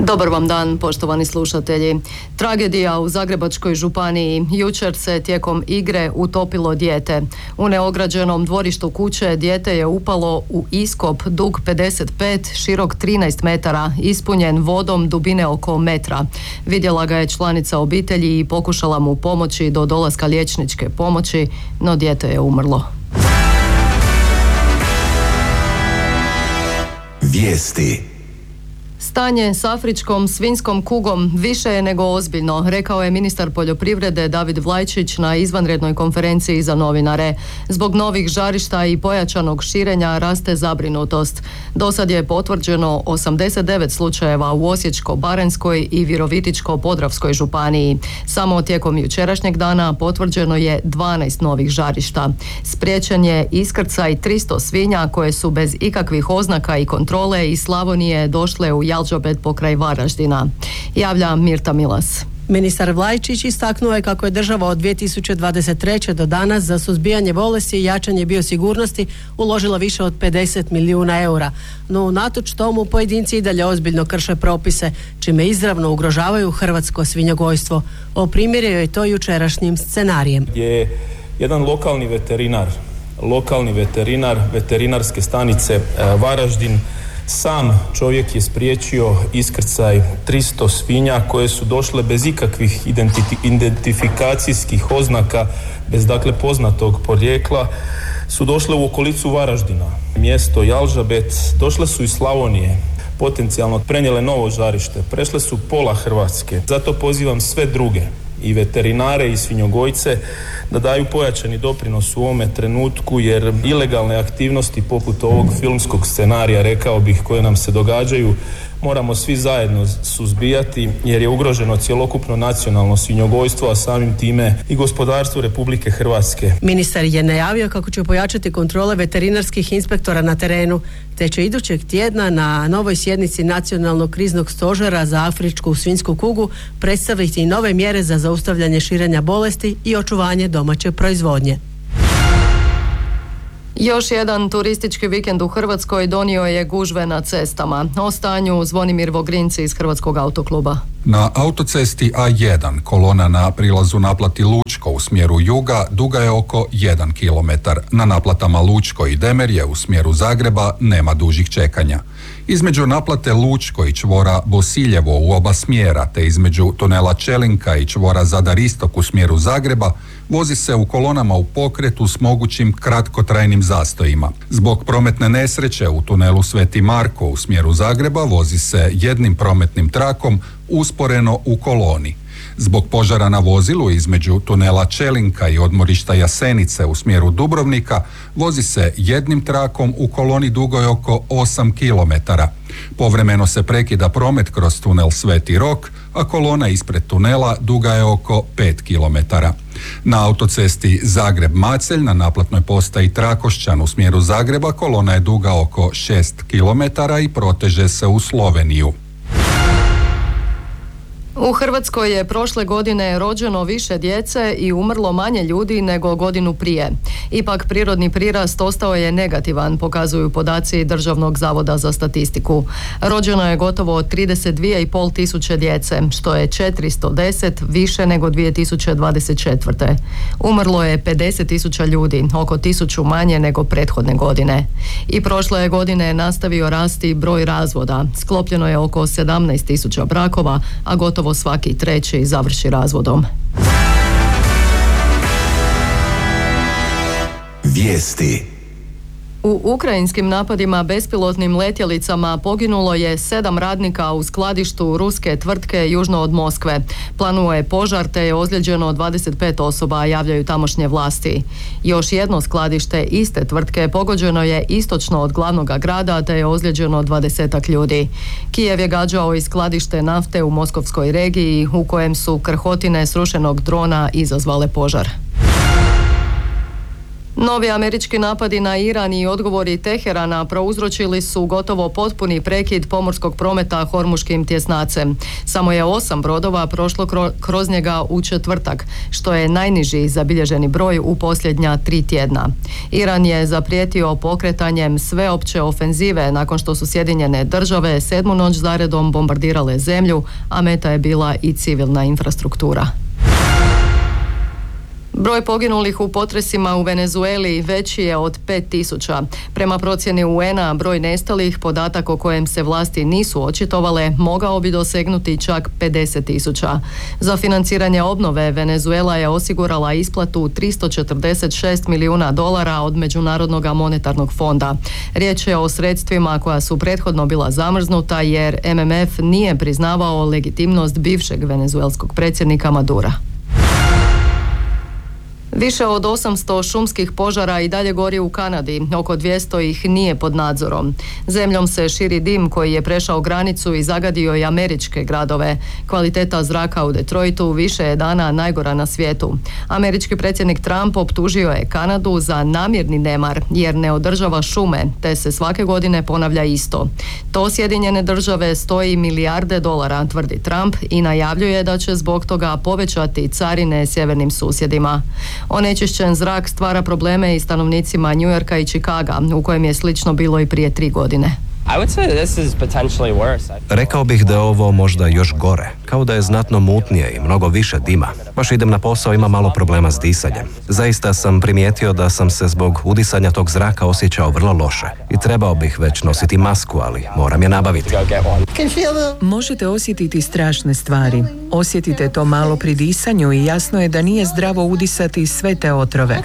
Dobar vam dan, poštovani slušatelji. Tragedija u Zagrebačkoj županiji. Jučer se tijekom igre utopilo dijete. U neograđenom dvorištu kuće dijete je upalo u iskop dug 55, širok 13 metara, ispunjen vodom dubine oko metra. Vidjela ga je članica obitelji i pokušala mu pomoći do dolaska liječničke pomoći, no dijete je umrlo. Vijesti. Stanje s afričkom svinjskom kugom više je nego ozbiljno, rekao je ministar poljoprivrede David Vlajčić na izvanrednoj konferenciji za novinare. Zbog novih žarišta i pojačanog širenja raste zabrinutost. Dosad je potvrđeno 89 slučajeva u Osječko-baranjskoj i Virovitičko-podravskoj županiji. Samo tijekom jučerašnjeg dana potvrđeno je 12 novih žarišta. Spriječen je iskrcaj 300 svinja koje su bez ikakvih oznaka i kontrole iz Slavonije došle u Jalžabet pokraj Varaždina. Javlja Mirta Milas. Ministar Vlajčić istaknuo je kako je država od 2023. do danas za suzbijanje bolesti i jačanje biosigurnosti uložila više od 50 milijuna eura. No unatoč tomu pojedinci i dalje ozbiljno krše propise, čime izravno ugrožavaju hrvatsko svinjogojstvo. Oprimjerio je to jučerašnjim scenarijem. Je jedan lokalni veterinar veterinarske stanice Varaždin, sam čovjek je spriječio iskrcaj 300 svinja koje su došle bez ikakvih identifikacijskih oznaka, bez dakle poznatog porijekla, su došle u okolicu Varaždina, mjesto Jalžabet, došle su iz Slavonije, potencijalno prenijele novo žarište, prešle su pola Hrvatske. Zato pozivam sve druge, i veterinare i svinjogojce, da daju pojačani doprinos u ovome trenutku, jer ilegalne aktivnosti poput ovog filmskog scenarija, rekao bih, koje nam se događaju, moramo svi zajedno suzbijati, jer je ugroženo cjelokupno nacionalno svinjogojstvo, a samim time i gospodarstvo Republike Hrvatske. Ministar je najavio kako će pojačati kontrole veterinarskih inspektora na terenu, te će idućeg tjedna na novoj sjednici Nacionalnog kriznog stožera za afričku svinjsku kugu predstaviti nove mjere za zaustavljanje širenja bolesti i očuvanje domaće proizvodnje. Još jedan turistički vikend u Hrvatskoj donio je gužve na cestama. O stanju Zvonimir Vogrinci iz Hrvatskog autokluba. Na autocesti A1 kolona na prilazu naplati Lučko u smjeru juga duga je oko 1 km. Na naplatama Lučko i Demerje u smjeru Zagreba nema dužih čekanja. Između naplate Lučko i čvora Bosiljevo u oba smjera, te između tunela Čelinka i čvora Zadar Istok u smjeru Zagreba vozi se u kolonama u pokretu s mogućim kratkotrajnim zastojima. Zbog prometne nesreće u tunelu Sveti Marko u smjeru Zagreba vozi se jednim prometnim trakom usporeno u koloni. Zbog požara na vozilu između tunela Čelinka i odmorišta Jasenice u smjeru Dubrovnika vozi se jednim trakom u koloni dugoj oko 8 km. Povremeno se prekida promet kroz tunel Sveti Rok, a kolona ispred tunela duga je oko 5 km. Na autocesti Zagreb-Macelj na naplatnoj postaji Trakošćan u smjeru Zagreba kolona je duga oko 6 km i proteže se u Sloveniju. U Hrvatskoj je prošle godine rođeno više djece i umrlo manje ljudi nego godinu prije. Ipak prirodni prirast ostao je negativan, pokazuju podaci Državnog zavoda za statistiku. Rođeno je gotovo 32,5 tisuće djece, što je 410 više nego 2024. Umrlo je 50 tisuća ljudi, oko 1000 manje nego prethodne godine. I prošle je godine nastavio rasti broj razvoda. Sklopljeno je oko 17 tisuća brakova, a gotovo svaki treći završi razvodom. Vijesti. U ukrajinskim napadima bespilotnim letjelicama poginulo je 7 radnika u skladištu ruske tvrtke južno od Moskve. Planuo je požar te je ozlijeđeno 25 osoba, javljaju tamošnje vlasti. Još jedno skladište iste tvrtke pogođeno je istočno od glavnog grada te je ozlijeđeno 20 ljudi. Kijev je gađao i skladište nafte u moskovskoj regiji u kojem su krhotine srušenog drona izazvale požar. Novi američki napadi na Iran i odgovori Teherana prouzročili su gotovo potpuni prekid pomorskog prometa Hormuškim tjesnacem. Samo je 8 brodova prošlo kroz njega u četvrtak, što je najniži zabilježeni broj u posljednja 3 tjedna. Iran je zaprijetio pokretanjem sveopće ofenzive nakon što su Sjedinjene države 7. noć zaredom bombardirale zemlju, a meta je bila i civilna infrastruktura. Broj poginulih u potresima u Venezueli veći je od 5.000. Prema procjeni UN-a, broj nestalih, podatak o kojem se vlasti nisu očitovale, mogao bi dosegnuti čak 50.000. Za financiranje obnove Venezuela je osigurala isplatu $346 milijuna od Međunarodnog monetarnog fonda. Riječ je o sredstvima koja su prethodno bila zamrznuta jer MMF nije priznavao legitimnost bivšeg venezuelskog predsjednika Madura. Više od 800 šumskih požara i dalje gori u Kanadi, oko 200 ih nije pod nadzorom. Zemljom se širi dim koji je prešao granicu i zagadio i američke gradove. Kvaliteta zraka u Detroitu više je dana najgora na svijetu. Američki predsjednik Trump optužio je Kanadu za namjerni nemar jer ne održava šume, te se svake godine ponavlja isto. To Sjedinjene države stoji milijarde dolara, tvrdi Trump, i najavljuje da će zbog toga povećati carine sjevernim susjedima. Onečišćen zrak stvara probleme i stanovnicima New Yorka i Chicaga, u kojem je slično bilo i prije 3 godine. Rekao bih da je ovo možda još gore, kao da je znatno mutnije i mnogo više dima. Baš idem na posao, ima malo problema s disanjem. Zaista sam primijetio da sam se zbog udisanja tog zraka osjećao vrlo loše i trebao bih već nositi masku, ali moram je nabaviti. Možete osjetiti strašne stvari. Osjetite to malo pri disanju i jasno je da nije zdravo udisati sve te otrove.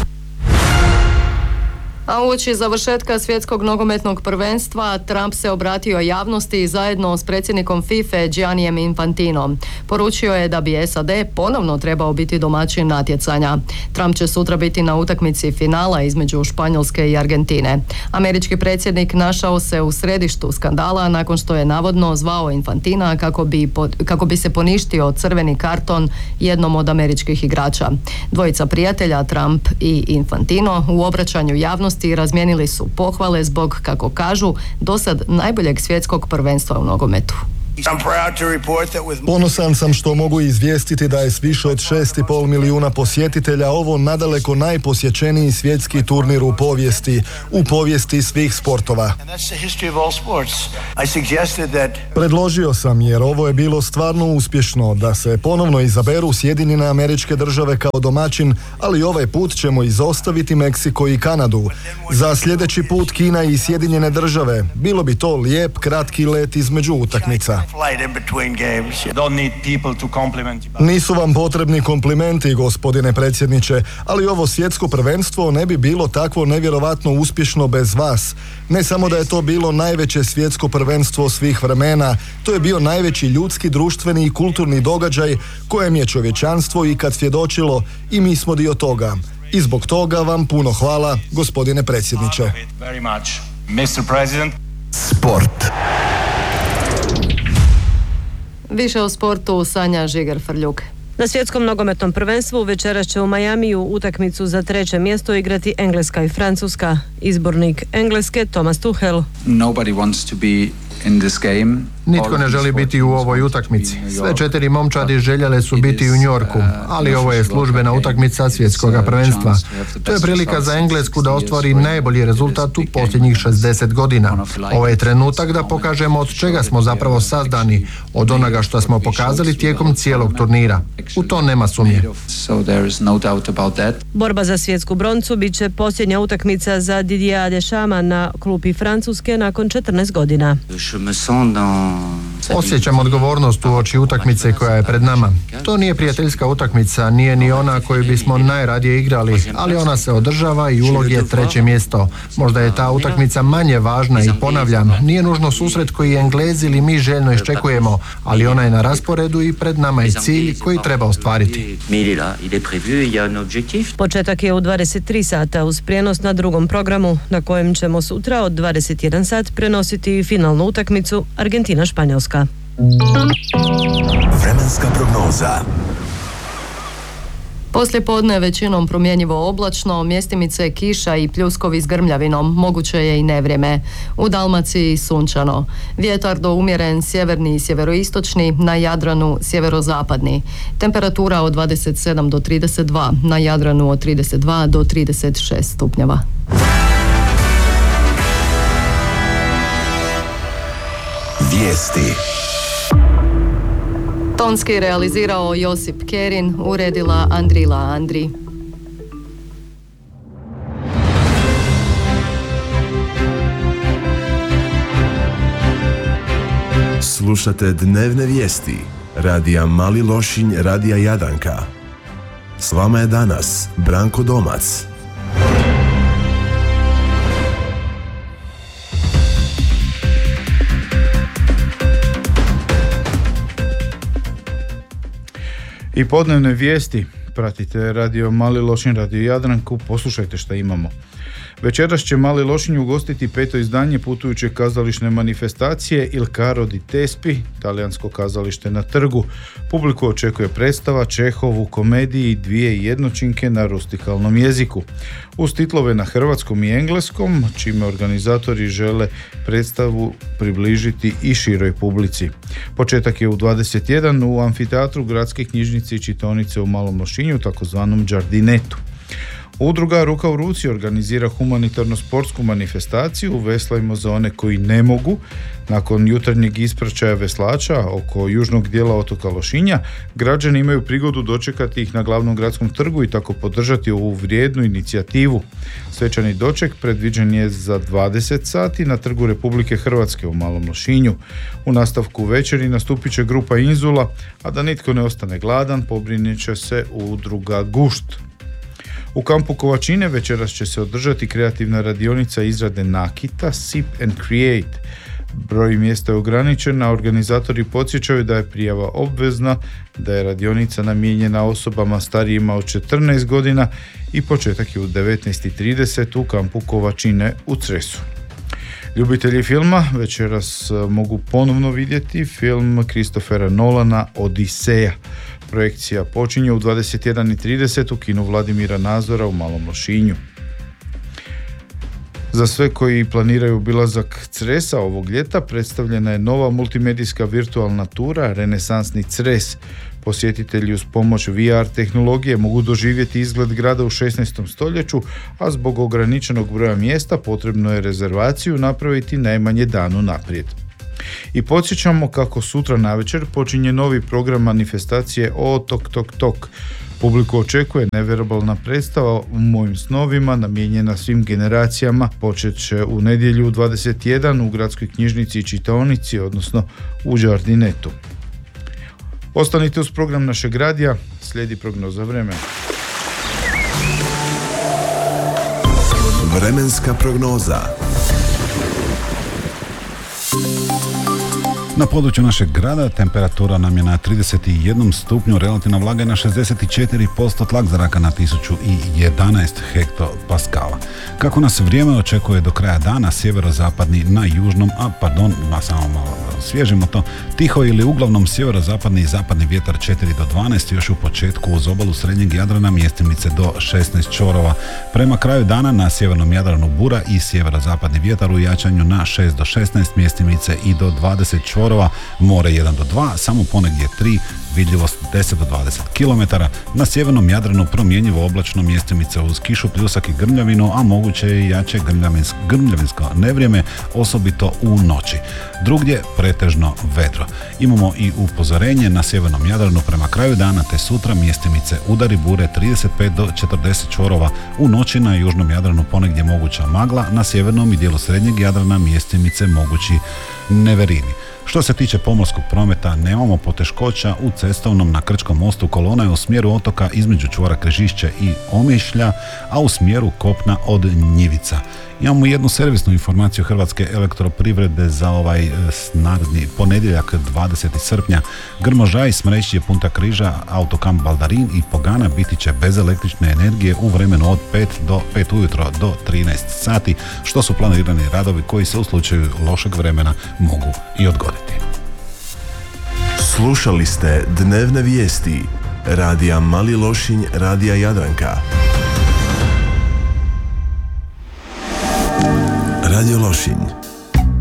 A uoči završetka svjetskog nogometnog prvenstva, Trump se obratio javnosti zajedno s predsjednikom FIFA Giannijem Infantinom. Poručio je da bi SAD ponovno trebao biti domaćin natjecanja. Trump će sutra biti na utakmici finala između Španjolske i Argentine. Američki predsjednik našao se u središtu skandala nakon što je navodno zvao Infantina kako bi se poništio crveni karton jednom od američkih igrača. Dvojica prijatelja, Trump i Infantino, u obraćanju javnosti razmijenili su pohvale zbog, kako kažu, dosad najboljeg svjetskog prvenstva u nogometu. Ponosan sam što mogu izvijestiti da je s više od 6,5 milijuna posjetitelja ovo nadaleko najposjećeniji svjetski turnir u povijesti svih sportova. Predložio sam, jer ovo je bilo stvarno uspješno, da se ponovno izaberu Sjedinjene Američke Države kao domaćin, ali ovaj put ćemo izostaviti Meksiko i Kanadu. Za sljedeći put Kina i Sjedinjene Države. Bilo bi to lijep, kratki let između utakmica. Nisu vam potrebni komplimenti, gospodine predsjedniče, ali ovo svjetsko prvenstvo ne bi bilo takvo nevjerovatno uspješno bez vas. Ne samo da je to bilo najveće svjetsko prvenstvo svih vremena, to je bio najveći ljudski, društveni i kulturni događaj kojem je čovječanstvo ikad svjedočilo i mi smo dio toga. I zbog toga vam puno hvala, gospodine predsjedniče. Sport. Više o sportu Sanja Žiger-Frljuk. Na svjetskom nogometnom prvenstvu večeras će u Majamiju utakmicu za 3. mjesto igrati Engleska i Francuska. Izbornik Engleske Thomas Tuchel. Nobody wants to be in this game. Nitko ne želi biti u ovoj utakmici. Sve 4 momčadi željele su biti u New Yorku, ali ovo je službena utakmica svjetskog prvenstva. To je prilika za Englesku da ostvari najbolji rezultat u posljednjih 60 godina. Ovo je trenutak da pokažemo od čega smo zapravo sazdani, od onoga što smo pokazali tijekom cijelog turnira. U to nema sumnje. Borba za svjetsku broncu bit će posljednja utakmica za Didiera Deschamps na klupi Francuske nakon 14 godina. Osjećam odgovornost uoči utakmice koja je pred nama. To nije prijateljska utakmica, nije ni ona koju bismo najradije igrali, ali ona se održava i ulog je 3. mjesto. Možda je ta utakmica manje važna i ponavljam, nije nužno susret koji Englezi ili mi željno iščekujemo, ali ona je na rasporedu i pred nama je cilj koji treba ostvariti. Početak je u 23 sata uz prijenos na drugom programu, na kojem ćemo sutra od 21 sat prenositi finalnu utakmicu Argentina-Španjolska. Vremenska prognoza. Poslije podne većinom promjenjivo oblačno, mjestimice kiša i pljuskovi s grmljavinom, moguće je i nevrijeme. U Dalmaciji sunčano. Vjetar do umjeren sjeverni i sjeveroistočni, na Jadranu sjeverozapadni. Temperatura od 27 do 32, na Jadranu od 32 do 36 stupnjeva. Vijesti. Tonski realizirao Josip Kerin, uredila Andrila Andri. Slušate dnevne vijesti radija Mali Lošinj, radija Jadranka. S vama je danas Branko Domac. I podnevne vijesti pratite radio Mali Lošinj, radio Jadranku, poslušajte šta imamo. Večeras će Mali Lošinj ugostiti 5. izdanje putujuće kazališne manifestacije Il Caro di Tespi, talijansko kazalište na trgu. Publiku očekuje predstava Čehov u komediji 2 jednočinke na rustikalnom jeziku. Uz titlove na hrvatskom i engleskom, čime organizatori žele predstavu približiti i široj publici. Početak je u 21 u amfiteatru Gradske knjižnice i čitaonice u Malom Lošinju, takozvanom Đardinetu. Udruga Ruka u ruci organizira humanitarno-sportsku manifestaciju Veslajmo za one koji ne mogu. Nakon jutarnjeg ispraćaja veslača oko južnog dijela otoka Lošinja, građani imaju prigodu dočekati ih na glavnom gradskom trgu i tako podržati ovu vrijednu inicijativu. Svečani doček predviđen je za 20 sati na Trgu Republike Hrvatske u Malom Lošinju. U nastavku večeri nastupit će grupa Inzula, a da nitko ne ostane gladan, pobrinit će se udruga Gušt. U kampu Kovačine večeras će se održati kreativna radionica izrade nakita Sip and Create. Broj mjesta je ograničen, a organizatori podsjećaju da je prijava obvezna, da je radionica namijenjena osobama starijima od 14 godina i početak je u 19:30 u kampu Kovačine u Cresu. Ljubitelji filma večeras mogu ponovno vidjeti film Christophera Nolana Odiseja. Projekcija počinje u 21:30 u kinu Vladimira Nazora u Malom Lošinju. Za sve koji planiraju obilazak Cresa ovog ljeta predstavljena je nova multimedijska virtualna tura Renesansni Cres. Posjetitelji uz pomoć VR tehnologije mogu doživjeti izgled grada u 16. stoljeću, a zbog ograničenog broja mjesta potrebno je rezervaciju napraviti najmanje dan unaprijed. I podsjećamo kako sutra navečer počinje novi program manifestacije O Tok Tok Tok. Publiku očekuje neverbalna predstava u mojim snovima namijenjena svim generacijama. Počet će u nedjelju 21 u Gradskoj knjižnici i čitaonici, odnosno u Đardinetu. Ostanite uz program našeg radija, slijedi prognoza vremena. Vremenska prognoza. Na području našeg grada temperatura nam je na 31 stupnju, relativna vlaga je na 64%, tlak zraka na 1011 hektopaskala. Kako nas vrijeme očekuje do kraja dana, sjeverozapadni na južnom, samo malo svježimo to, tiho ili uglavnom sjeverozapadni i zapadni vjetar 4 do 12, još u početku uz obalu srednjeg Jadrana mjestimice do 16 čvorova. Prema kraju dana na sjevernom Jadranu bura i sjeverozapadni vjetar u jačanju na 6 do 16 mjestimice i do 20 čvorova, more 1 do 2, samo ponegdje 3, vidljivost 10 do 20 km. Na sjevernom Jadranu promjenjivo oblačno, mjestimice uz kišu, pljusak i grmljavinu, a moguće je jače grmljavinsko nevrijeme, osobito u noći. Drugdje pretežno vedro. Imamo i upozorenje na sjevernom Jadranu prema kraju dana te sutra mjestimice udari bure 35 do 40 čvorova. U noći na južnom Jadranu ponegdje moguća magla, na sjevernom i dijelu srednjeg Jadrana mjestimice mogući neverini. Što se tiče pomorskog prometa, nemamo poteškoća u cestovnom. Na Krčkom mostu kolona je u smjeru otoka između čvora Križišće i Omišlja, a u smjeru kopna od Njivica. Imamo jednu servisnu informaciju Hrvatske elektroprivrede za ovaj naredni ponedjeljak 20. srpnja. Grmožaj, Smrećije, Punta Križa, autokamp Baldarin i Pogana biti će bez električne energije u vremenu od 5 ujutro do 13 sati, što su planirani radovi koji se u slučaju lošeg vremena mogu i odgoditi. Slušali ste dnevne vijesti Radija Mali Lošinj, Radija Jadranka. Radio Lošinj